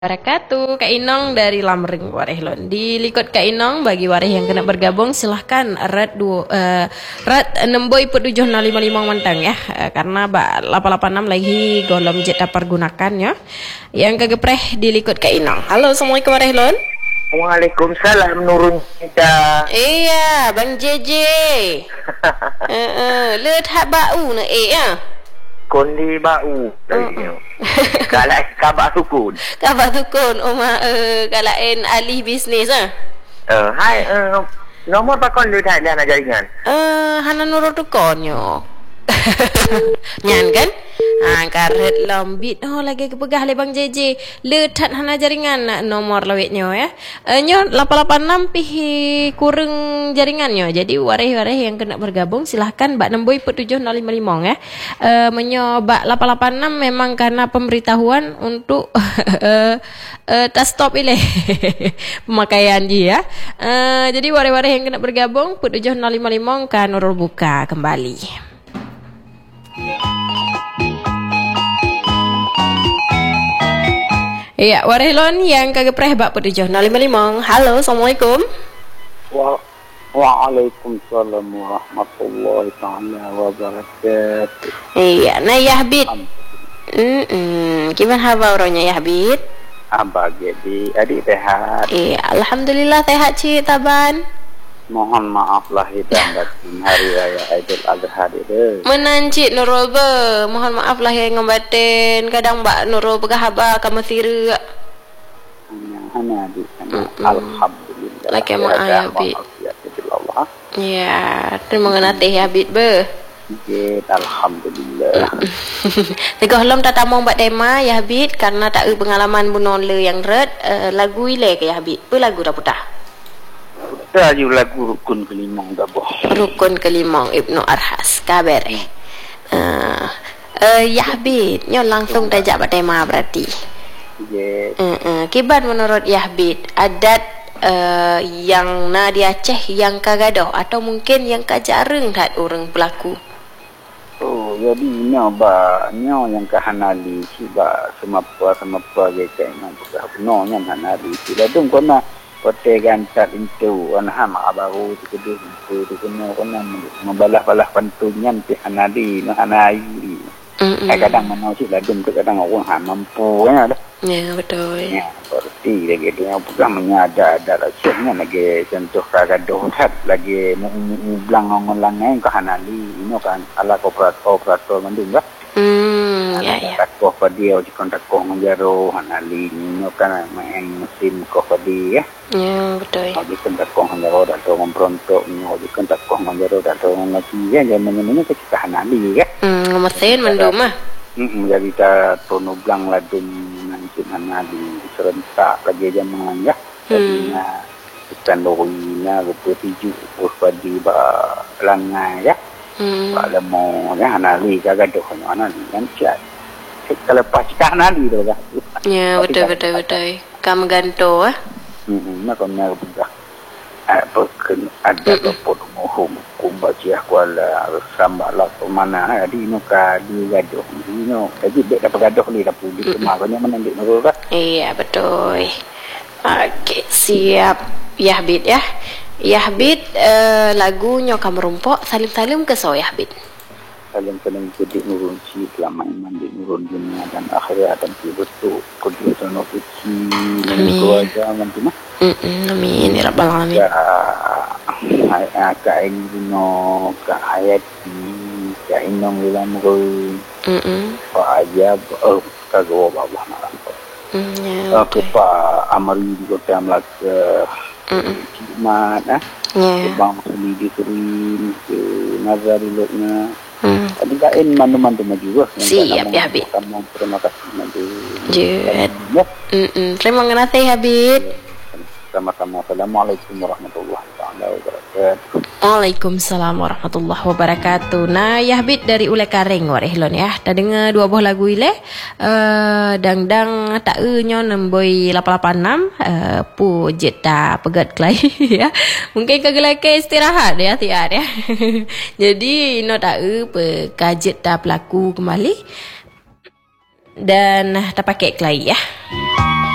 Wabarakatuh, Kak Inong dari Lamring Warehlon. Di likut Kak Inong bagi wareh yang kena bergabung silahkan rat 6.755 mantang ya. Karena 886 lagi golom jet dapat gunakan ya. Yang kegepreh di likut Kak Inong. Halo, Assalamualaikum Warehlon. Waalaikumsalam Nurun kita. Iya, Bang JJ. Let hak bau na ya. Kondi bau. Kalau kabar sukun. Kabar sukun kalain alih bisnes Hai, nomor pakon lu dah nak jaringan. Hana nurut tukonyo. Nyan kan? Karet lambit lagi kepegah le Bang JJ. Letat hana jaringan nomor lawetnya ya. Nyo 886 pihi kurang jaringannya. Jadi wareh-wareh yang kena bergabung silahkan bak 6.755 ya. Menyoba 886 memang karena pemberitahuan untuk tas stop ile pemakaian dia ya. Jadi wareh-wareh yang kena bergabung 755 kan nurul buka kembali. Iya, Warehlon yang kagepreh bak 755. Halo, Assalamualaikum. Waalaikumsalam warahmatullahi taala wabarakatuh. Iya, nah Yahbid. Gimana habarnya Yahbid? Jadi adik sehat. Iya, alhamdulillah sehat Cik Taban. Mohon maaf lahir dan batin hari raya Aidil Adha itu. Menancik Nurul be, mohon maaf lahir ngebatin. Kadang Mbak Nurul berkhabar kamu sira. Hanya di sana. Alhamdulillah. Laki maaf Yahbid. Iya, terima kasih Yahbid be. Alhamdulillah. Tegah lom tak tamong buat tema Yahbid karena tak pengalaman bunon le yang red lagu ile ke Yahbid. Apa lagu dah putah? Tajuk lagu Rukun Kelimang Gaboh. Rukun Kelimang Ibnu Arhas kabar Yahbid nyo langsung tajak buat tema berarti. Kibat menurut Yahbid adat yang na di Aceh yang kagadoh atau mungkin yang kajareng tak orang berlaku. Oh, jadi nyo yang kahanali siba semapa gitu memang bukan benarnya hanali. Tidak dong kena pote gantat itu anha baru itu kena membalah-balah pantunnya ti hanali no hanai. Kadang mana sih ladum kadang orang mampu ya dah. Ya betul. Ya, berarti lagi dia bukan menyada ada rasanya lagi contoh kagadoh lagi mublang ngomong ke hanali ini kan ala operator mendung lah. Ya. Takoh pada dia takoh menjaro hanali ini kan main mesin koh pada ya. Ya betul. Jadi kan takoh menjaro atau memprontok ni jadi kan takoh menjaro atau ngaji ya jangan ini kita hanali ya. Mesin mendung mah. Jadi kita tonoblang ladum nanti hanali serentak lagi zaman ya. Jadinya standorina bertuju pada langai ya. Kalau mau ya hanali jaga dohnya hanali kan siap. Kalau pas hanali tu lah. Ya betul. Kamu ganto Nak kena juga. Ada lepot mohon kumbaci kuala sambal mana di nuka di gadoh di no. Jadi dek dapat gadoh ni dapat di makanya menandik nurul kan. Iya betul. Okey, siap Yahbid ya. Yahbid lagunya kamu rumpok salim-salim ke so Yahbid. Salim-salim jadi nurun si selama iman di nurun dunia dan akhirat dan betul kejutan ofisi dan keluarga mantina. Amin ya rabbal alamin. Ka no ka ayat ka inong lilam ko. Pa ajab ka go Allah na. Aku pa amari di kota amlak mana bang sini disuruhin ke nazari loknya tapi kain mandu-mandu juga siap ya Habib terima kasih mandu terima kasih Habib sama-sama. Assalamualaikum warahmatullahi wabarakatuh. Waalaikumsalam warahmatullahi wabarakatuh. Nah, Yahbid dari Ule Kareng Warehlon ya. Dah dengar dua buah lagu ile. Dang tak nyo nemboi 886 pu jeta pegat klai ya. Mungkin kegelake istirahat ya tiar ya. Jadi no tak pe kajet dah pelaku kembali. Dan tak pakai klai ya.